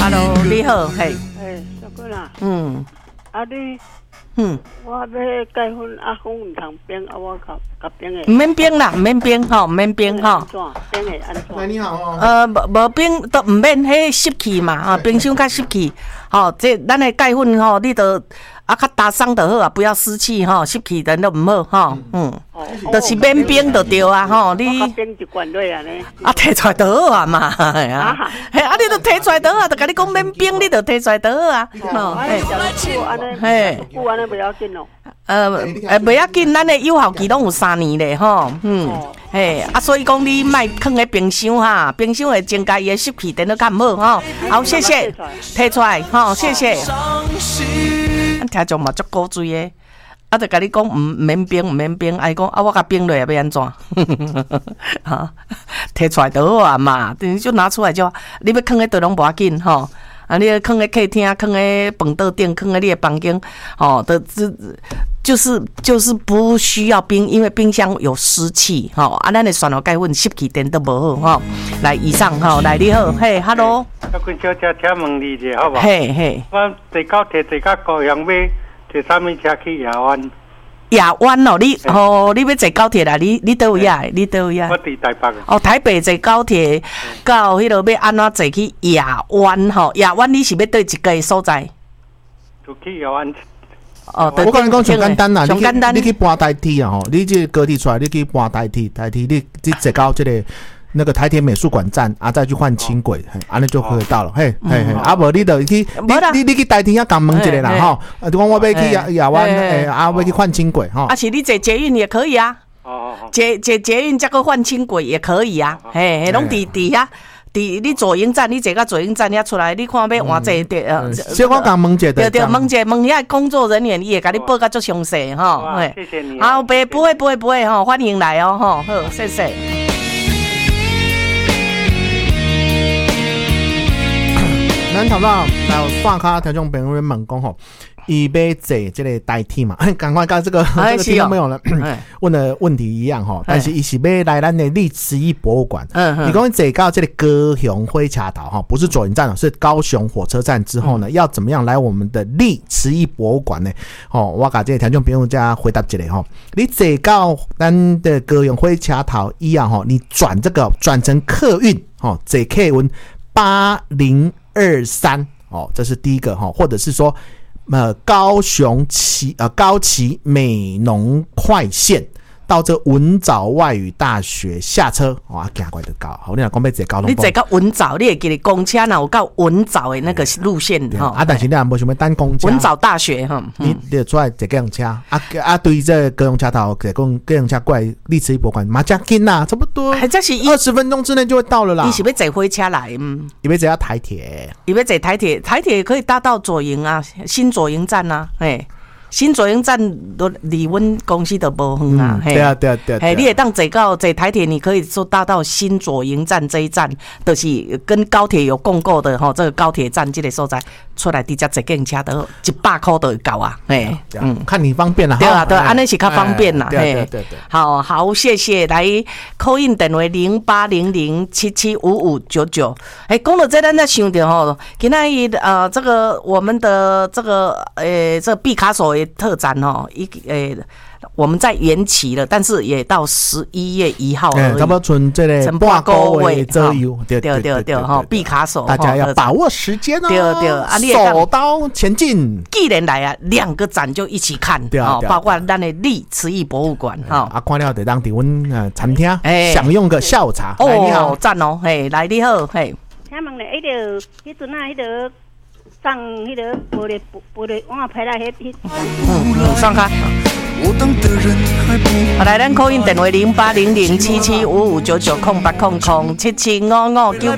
，Hello， 你好，嘿， 小哥啦， 你， 我要结婚讲唔通冰我甲冰的， 唔免冰啦，唔免冰吼，唔免冰吼。 冰的安怎？ 喂，你好哦。 无冰都唔免，迄湿气嘛，冰箱较湿气，吼，这咱的结婚吼，你都较打伤就好啊，不要湿气吼，湿气人都唔好吼，就是免冰就对啊，吼，你冰一罐落安尼， 摕出来就好啊嘛，嘿啊，你都摕出来就好啊，就甲你讲免冰，你就摕出来就好啊，吼， 嘿，久安尼不要紧哦。 袂要紧，咱的有效期拢有3年咧，吼，嘿，所以讲你莫放喺冰箱哈，冰箱会增加伊的湿气，等到较唔好吼。好，谢谢，摕出来，吼，谢谢。咱听众嘛足古锥的，就甲你讲唔免冰，唔免冰，伊讲我甲冰落要安怎？哈，摕出来就好啊嘛，你就拿出来就好，你要放喺倒拢无要紧吼。你放在客厅，放在饭桌顶，放在你的房间，就是不需要冰，因为冰箱有湿气，咱的酸结粉湿气点都无好，来以上来你好，嘿 ，hello， 小君小姐，请问你一下好不好？ 嘿， 我坐高铁坐到高雄，要坐啥物车去亚湾？ 亚湾哦，你要坐高铁啦？你倒有遐？你倒有遐？ 我伫台北。 台北坐高铁到迄落要安怎坐去亚湾？亚湾你是要对一个所在？ 就去亚湾。 我跟你讲上简单啦，你去搬台铁啊吼，你这高铁出来，你去搬台铁你坐到这个。那个台铁美术馆站再去换轻轨，安尼就可以到了。嘿，无你就去，你去台铁遐讲问一下啦吼。就讲我要去亚湾，要去换轻轨吼。 是你坐捷运也可以啊。捷运再个换轻轨也可以啊。嘿，拢伫遐。你左营站，你坐到左营站遐出来，你看要换坐小我讲问一下， 对，问遐工作人员，伊会甲你报甲足详细吼。 谢谢你。 好，不会吼，欢迎来哦吼，好，谢谢。 咱头到来线卡听众朋友问讲吼，伊要坐这个台铁嘛？赶快跟这个听众朋友了问的问题一样吼，但是伊是要来咱的历史艺博物馆。你讲坐到这个高雄火车头哈，不是左营站，是高雄火车站之后呢，要怎么样来我们的历史艺博物馆呢？我甲这个听众朋友家回答一下吼，你坐到咱的高雄火车头一样吼，你转成客运坐客运8023这是第一个或者是说高崎美浓快线到这文藻外语大学下车行过就到。好，你若讲要坐交通， 你坐到文藻，你会记得公车哪有到文藻的那个路线但是你也无想要等公车。 文藻大学你就出来坐计程车对这高雄车头坐计程车过来历史博物馆嘛真近啦，差不多这是 20分钟之内就会到了啦。 你是要坐火车来？ 你要坐台铁？ 你要坐台铁？台铁可以搭到左营啊，新左营站啊，新左营站都离阮公司都无远啊。 对啊。 你会当坐台铁，你可以说搭到新左营站这一站，就是跟高铁有共构的这个高铁站这个所在，出来直接坐计程车都100块就会到啊。 看你方便啦。 对啊，安尼是较方便啦。 对。 好，谢谢。来 call in 电话0800775599。讲到这咱才想到今仔日这个我们的这个这毕卡索的特展我们在延期了，但是也到11月1号而已。 差不多剩这个半个月左右。对， 毕卡索， 大家要把握时间哦。 对， 手刀前进。 既然来2个展就一起看，包括咱的历史艺博物馆看了得当伫阮餐厅享用个下午茶。 你好，赞哦，来你好， 请问咧，迄阵个上迄个玻璃我拍来迄上开。来，咱 call in 电话08007755990800775599。